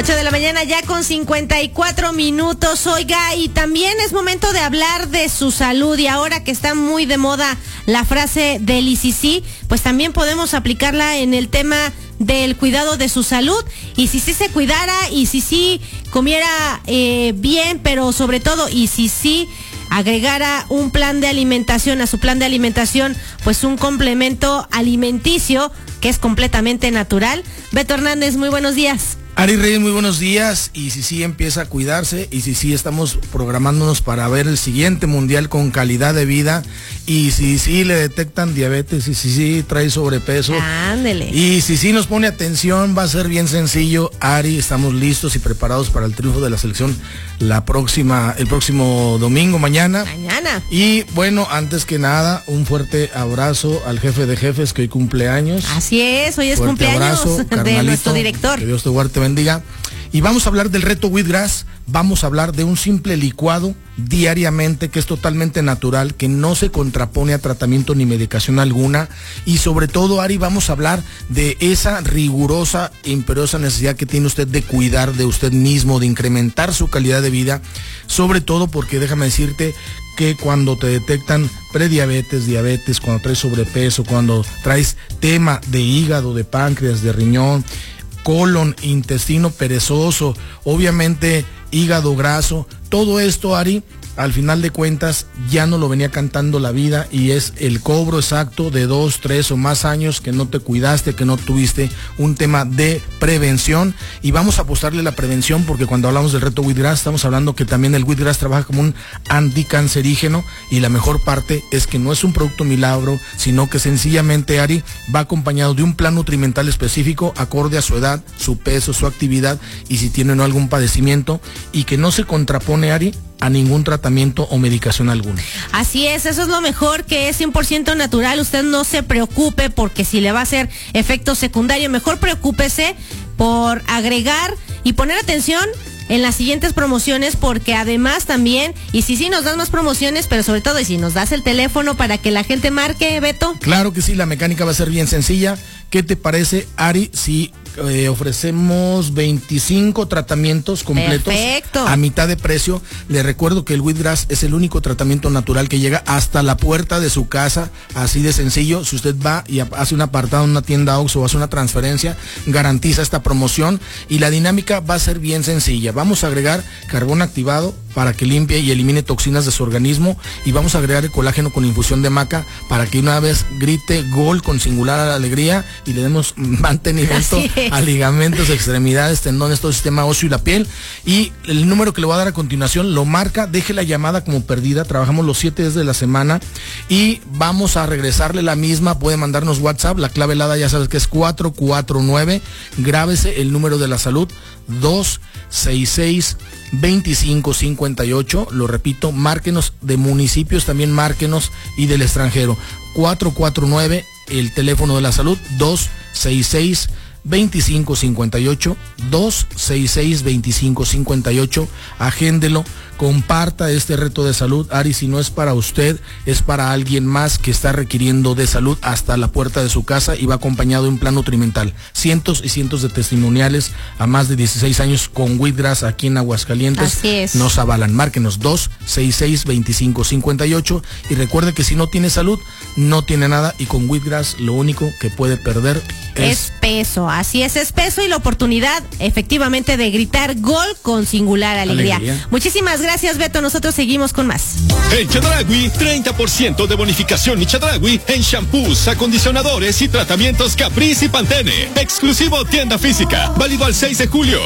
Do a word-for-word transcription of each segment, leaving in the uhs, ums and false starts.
ocho de la mañana ya con cincuenta y cuatro minutos, oiga, y también es momento de hablar de su salud, y ahora que está muy de moda la frase del y si sí, pues también podemos aplicarla en el tema del cuidado de su salud, y si sí se cuidara, y si sí comiera eh, bien, pero sobre todo, y si sí agregara un plan de alimentación a su plan de alimentación, pues un complemento alimenticio que es completamente natural. Beto Hernández, muy buenos días. Ari Reyes, muy buenos días. Y si sí empieza a cuidarse, y si sí estamos programándonos para ver el siguiente mundial con calidad de vida, y si sí le detectan diabetes, y si sí trae sobrepeso, ándele, y si sí nos pone atención, va a ser bien sencillo. Ari, estamos listos y preparados para el triunfo de la selección la próxima, el próximo domingo, mañana. Mañana. Y bueno, antes que nada, un fuerte abrazo al jefe de jefes que hoy cumple años. Así es, hoy es fuerte cumpleaños abrazo, de nuestro director. Que Dios te guarde, te bendiga. Y vamos a hablar del reto Wheatgrass. Vamos a hablar de un simple licuado diariamente que es totalmente natural, que no se contrapone a tratamiento ni medicación alguna. Y sobre todo, Ari, vamos a hablar de esa rigurosa e imperiosa necesidad que tiene usted de cuidar de usted mismo, de incrementar su calidad de vida. Sobre todo porque déjame decirte que cuando te detectan prediabetes, diabetes, cuando traes sobrepeso, cuando traes tema de hígado, de páncreas, de riñón, colon, intestino perezoso, obviamente hígado graso, todo esto, Ari, al final de cuentas ya no lo venía cantando la vida, y es el cobro exacto de dos, tres o más años que no te cuidaste, que no tuviste un tema de prevención. Y vamos a apostarle la prevención, porque cuando hablamos del reto Wheatgrass estamos hablando que también el Wheatgrass trabaja como un anticancerígeno, y la mejor parte es que no es un producto milagro, sino que sencillamente, Ari, va acompañado de un plan nutrimental específico acorde a su edad, su peso, su actividad, y si tiene o no algún padecimiento, y que no se contrapone, Ari, a ningún tratamiento o medicación alguna. Así es, eso es lo mejor, que es cien por ciento natural. Usted no se preocupe porque si le va a hacer efecto secundario, mejor preocúpese por agregar y poner atención en las siguientes promociones, porque además también, y si sí nos das más promociones, pero sobre todo, y si nos das el teléfono para que la gente marque, Beto. Claro que sí, la mecánica va a ser bien sencilla. ¿Qué te parece, Ari, si eh, ofrecemos veinticinco tratamientos completos? Perfecto. A mitad de precio? Le recuerdo que el Wheatgrass es el único tratamiento natural que llega hasta la puerta de su casa, así de sencillo. Si usted va y hace un apartado en una tienda Oxxo o hace una transferencia, garantiza esta promoción, y la dinámica va a ser bien sencilla. Vamos a agregar carbón activado para que limpie y elimine toxinas de su organismo, y vamos a agregar el colágeno con infusión de maca para que una vez grite gol con singular alegría y le demos mantenimiento a ligamentos, extremidades, tendones, todo el sistema óseo y la piel. Y el número que le voy a dar a continuación lo marca, deje la llamada como perdida. Trabajamos los siete días de la semana y vamos a regresarle la misma. Puede mandarnos WhatsApp, la clave helada ya sabes que es cuatro cuatro nueve, grábese el número de la salud, dos seis seis, veinticinco cincuenta y ocho, lo repito, márquenos de municipios, también márquenos, y del extranjero, cuatro cuatro nueve, el teléfono de la salud, dos seis seis, veinticinco cincuenta y ocho, dos seis seis, veinticinco cincuenta y ocho, agéndelo, comparta este reto de salud. Ari, si no es para usted, es para alguien más que está requiriendo de salud hasta la puerta de su casa, y va acompañado de un plan nutrimental. Cientos y cientos de testimoniales a más de dieciséis años con Wheatgrass aquí en Aguascalientes. Así es. Nos avalan. Márquenos dos seis seis, veinticinco cincuenta y ocho, y recuerde que si no tiene salud, no tiene nada, y con Wheatgrass lo único que puede perder es, es peso. Así es, es peso y la oportunidad efectivamente de gritar gol con singular alegría. alegría. Muchísimas gracias, Beto. Nosotros seguimos con más. En Chedraui, treinta por ciento de bonificación y Chedraui en shampoos, acondicionadores y tratamientos Caprice y Pantene. Exclusivo tienda física. Válido al seis de julio.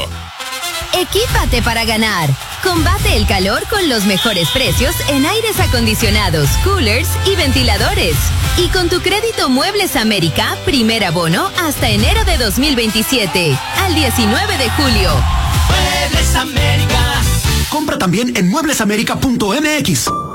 Equípate para ganar. Combate el calor con los mejores precios en aires acondicionados, coolers y ventiladores. Y con tu crédito Muebles América, primer abono hasta enero de dos mil veintisiete, al diecinueve de julio. Muebles América. Compra también en muebles américa punto m x.